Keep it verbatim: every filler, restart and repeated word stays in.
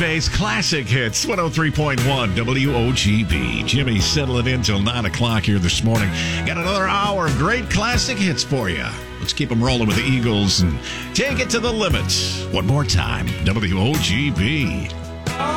Bay's Classic Hits, one oh three point one W O G B. Jimmy settling in till nine o'clock here this morning. Got another hour of great classic hits for you. Let's keep them rolling with the Eagles and take it to the limit. One more time, W O G B.